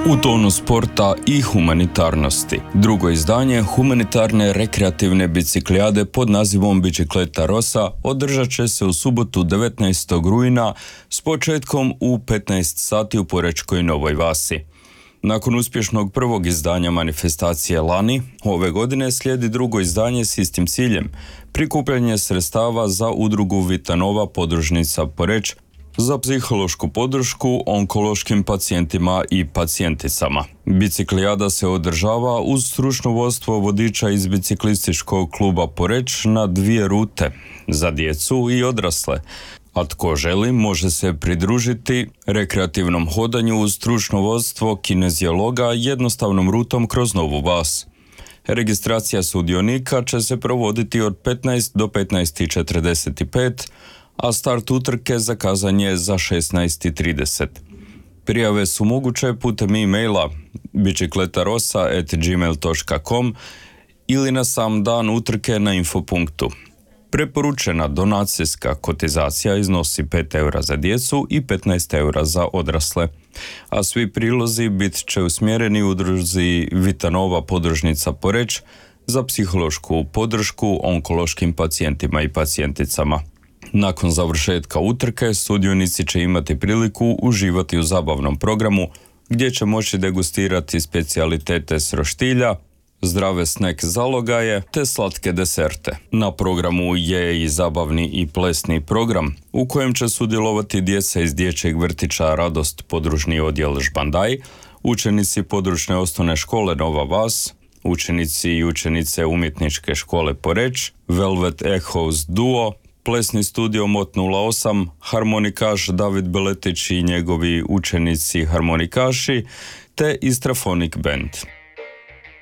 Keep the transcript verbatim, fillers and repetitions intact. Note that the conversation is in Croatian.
U tonu sporta i humanitarnosti. Drugo izdanje humanitarne rekreativne biciklijade pod nazivom Bicikleta Rosa održat će se u subotu devetnaestog rujna s početkom u petnaest sati u Porečkoj Novoj Vasi. Nakon uspješnog prvog izdanja manifestacije lani, ove godine slijedi drugo izdanje s istim ciljem, prikupljanje sredstava za udrugu Vitanova podružnica Poreč za psihološku podršku onkološkim pacijentima i pacijenticama. Biciklijada se održava uz stručno vodstvo vodiča iz biciklističkog kluba Poreč na dvije rute, za djecu i odrasle, a tko želi može se pridružiti rekreativnom hodanju uz stručno vodstvo kinezijologa jednostavnom rutom kroz Novu Vas. Registracija sudionika će se provoditi od petnaest do petnaest i četrdeset pet, a start utrke zakazan je za šesnaest i trideset. Prijave su moguće putem e-maila bicikletarosa at gmail dot com ili na sam dan utrke na infopunktu. Preporučena donacijska kotizacija iznosi pet eura za djecu i petnaest eura za odrasle, a svi prilozi bit će usmjereni udruzi Vitanova podružnica Poreč za psihološku podršku onkološkim pacijentima i pacijenticama. Nakon završetka utrke, sudionici će imati priliku uživati u zabavnom programu gdje će moći degustirati specijalitete s roštilja, zdrave snack zalogaje te slatke deserte. Na programu je i zabavni i plesni program u kojem će sudjelovati djeca iz dječjeg vrtića Radost podružni odjel Žbandaj, učenici područne osnovne škole Nova Vas, učenici i učenice umjetničke škole Poreč, Velvet Echoes Duo, plesni studio Mot nula osam, harmonikaš David Beletić i njegovi učenici harmonikaši te Istrafonic Band.